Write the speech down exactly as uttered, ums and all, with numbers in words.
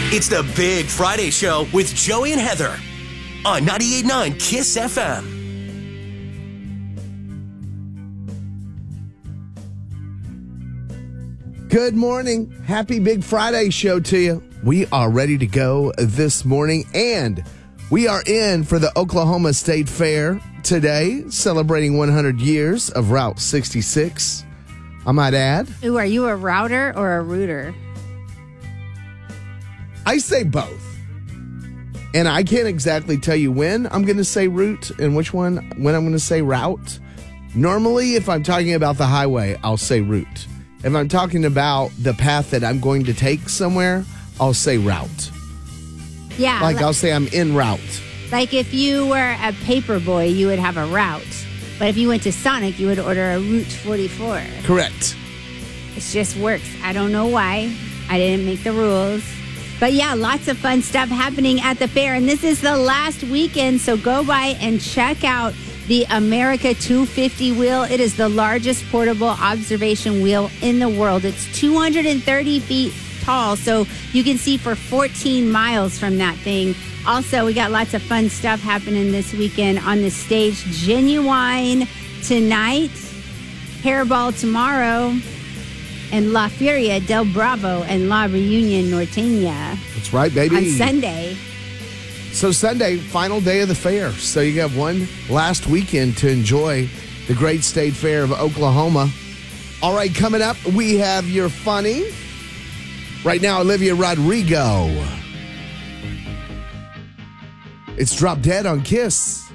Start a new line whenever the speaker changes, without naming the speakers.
It's the Big Friday Show with Joey and Heather on ninety-eight point nine KISS F M.
Good morning. Happy Big Friday Show to you. We are ready to go this morning, and we are in for the Oklahoma State Fair today, celebrating one hundred years of Route sixty-six. I might add.
Ooh, are you a router or a rooter?
I say both. And I can't exactly tell you when I'm going to say route and which one, when I'm going to say route. Normally, if I'm talking about the highway, I'll say route. If I'm talking about the path that I'm going to take somewhere, I'll say route.
Yeah.
Like I'll say I'm en route.
Like if you were a paper boy, you would have a route. But if you went to Sonic, you would order a Route forty-four.
Correct.
It just works. I don't know why. I didn't make the rules. But yeah, lots of fun stuff happening at the fair. And this is the last weekend, so go by and check out the America two fifty wheel. It is the largest portable observation wheel in the world. It's two hundred thirty feet tall, so you can see for fourteen miles from that thing. Also, we got lots of fun stuff happening this weekend on the stage. Genuine tonight, Hairball tomorrow, and La Furia del Bravo and La Reunion Norteña.
That's right, baby.
On Sunday.
So Sunday, final day of the fair. So you have one last weekend to enjoy the Great State Fair of Oklahoma. All right, coming up, we have your funny. Right now, Olivia Rodrigo. It's Drop Dead on KISS.